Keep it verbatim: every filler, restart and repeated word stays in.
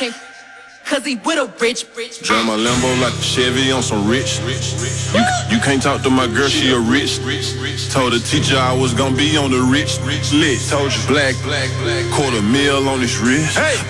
Cause he with a rich, rich. Drive my Lambo like a Chevy on some rich. You, you can't talk to my girl, she a rich. Told the teacher I was gonna be on the rich. Lit, told you black, black, black. Quarter mil on this wrist.